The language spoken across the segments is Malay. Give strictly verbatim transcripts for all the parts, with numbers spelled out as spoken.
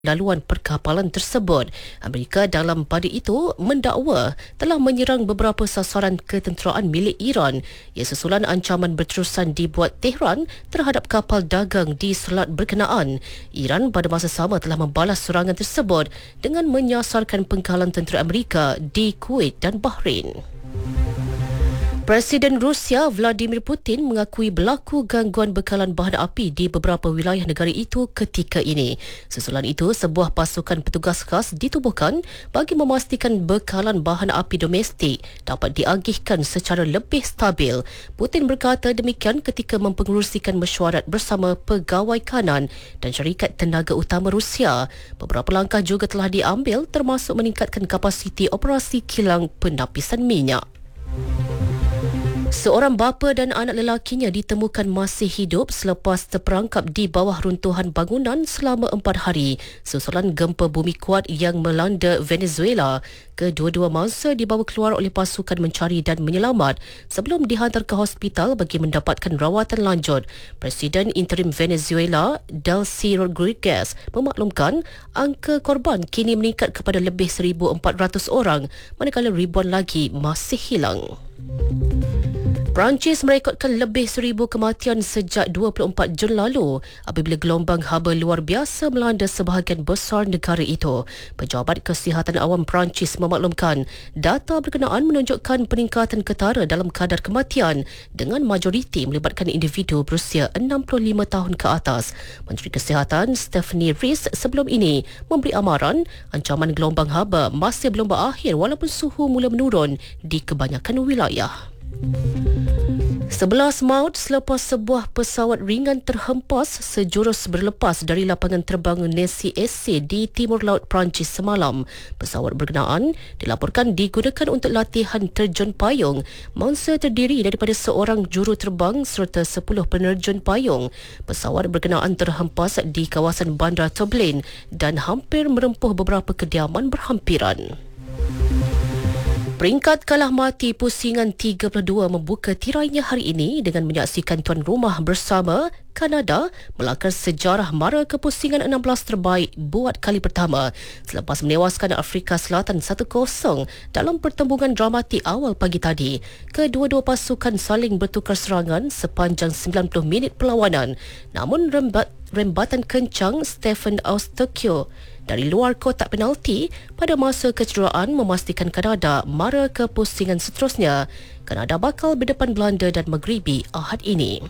laluan perkapalan tersebut. Amerika dalam pada itu mendakwa telah menyerang beberapa sasaran ketenteraan milik Iran ia susulan ancaman berterusan dibuat Tehran terhadap kapal dagang di selat berkenaan. Iran pada masa sama telah membalas serangan tersebut dengan menyasarkan pengkalan tentera Amerika di Kuwait dan Bahrain. Presiden Rusia Vladimir Putin mengakui berlaku gangguan bekalan bahan api di beberapa wilayah negara itu ketika ini. Susulan itu, sebuah pasukan petugas khas ditubuhkan bagi memastikan bekalan bahan api domestik dapat diagihkan secara lebih stabil. Putin berkata demikian ketika mempengerusikan mesyuarat bersama pegawai kanan dan syarikat tenaga utama Rusia. Beberapa langkah juga telah diambil termasuk meningkatkan kapasiti operasi kilang penapisan minyak. Seorang bapa dan anak lelakinya ditemukan masih hidup selepas terperangkap di bawah runtuhan bangunan selama empat hari susulan gempa bumi kuat yang melanda Venezuela. Kedua-dua mangsa dibawa keluar oleh pasukan mencari dan menyelamat sebelum dihantar ke hospital bagi mendapatkan rawatan lanjut. Presiden interim Venezuela, Delcy Rodriguez, memaklumkan angka korban kini meningkat kepada lebih seribu empat ratus orang, manakala ribuan lagi masih hilang. Perancis merekodkan lebih seribu kematian sejak dua puluh empat Jun lalu apabila gelombang haba luar biasa melanda sebahagian besar negara itu. Pejabat Kesihatan Awam Perancis memaklumkan data berkenaan menunjukkan peningkatan ketara dalam kadar kematian dengan majoriti melibatkan individu berusia enam puluh lima tahun ke atas. Menteri Kesihatan Stephanie Rees sebelum ini memberi amaran ancaman gelombang haba masih belum berakhir walaupun suhu mula menurun di kebanyakan wilayah. Sebelas maut selepas sebuah pesawat ringan terhempas sejurus berlepas dari lapangan terbang Nancy S C di timur laut Perancis semalam. Pesawat berkenaan dilaporkan digunakan untuk latihan terjun payung. Mangsa terdiri daripada seorang juru terbang serta sepuluh penerjun payung. Pesawat berkenaan terhempas di kawasan Bandar Toblin dan hampir merempuh beberapa kediaman berhampiran. Peringkat kalah mati pusingan tiga puluh dua membuka tirainya hari ini dengan menyaksikan tuan rumah bersama Kanada melangkah sejarah mara kepusingan enam belas terbaik buat kali pertama selepas menewaskan Afrika Selatan satu kosong dalam pertembungan dramatik awal pagi tadi. Kedua-dua pasukan saling bertukar serangan sepanjang sembilan puluh minit perlawanan. Namun rembat, rembatan kencang Stephen Eustachio dari luar kotak penalti pada masa kecederaan memastikan Kanada mara ke pusingan seterusnya. Kanada bakal berdepan Belanda dan Maghribi Ahad ini.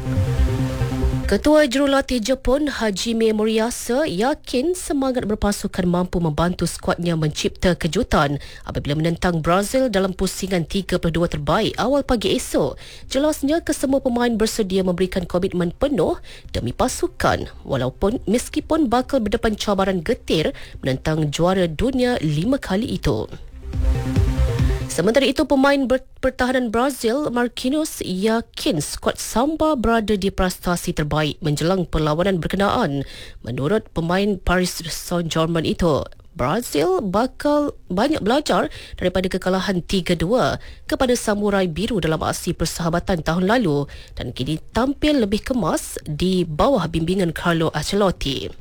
Ketua Jurulatih Jepun Hajime Moriyasa yakin semangat berpasukan mampu membantu skuadnya mencipta kejutan apabila menentang Brazil dalam pusingan tiga puluh dua terbaik awal pagi esok. Jelasnya kesemua pemain bersedia memberikan komitmen penuh demi pasukan walaupun meskipun bakal berdepan cabaran getir menentang juara dunia lima kali itu. Sementara itu, pemain pertahanan Brazil Marquinhos yakin skuad Samba berada di prestasi terbaik menjelang perlawanan berkenaan. Menurut pemain Paris Saint-Germain itu, Brazil bakal banyak belajar daripada kekalahan tiga dua kepada Samurai Biru dalam aksi persahabatan tahun lalu dan kini tampil lebih kemas di bawah bimbingan Carlo Ancelotti.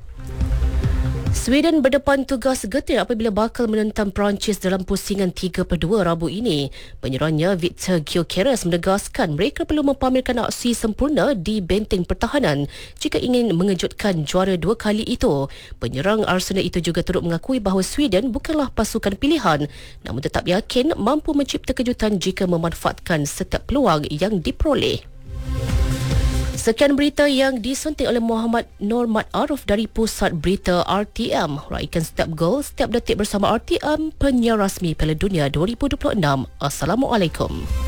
Sweden berdepan tugas getir apabila bakal menentang Perancis dalam pusingan tiga puluh dua Rabu ini. Penyerangnya Victor Gyökeres menegaskan mereka perlu mempamerkan aksi sempurna di benteng pertahanan jika ingin mengejutkan juara dua kali itu. Penyerang Arsenal itu juga turut mengakui bahawa Sweden bukanlah pasukan pilihan namun tetap yakin mampu mencipta kejutan jika memanfaatkan setiap peluang yang diperoleh. Sekian berita yang disunting oleh Muhammad Nur Mat Arif dari Pusat Berita R T M. Raikan setiap gol, setiap detik bersama R T M, penyiar rasmi Piala Dunia dua ribu dua puluh enam. Assalamualaikum.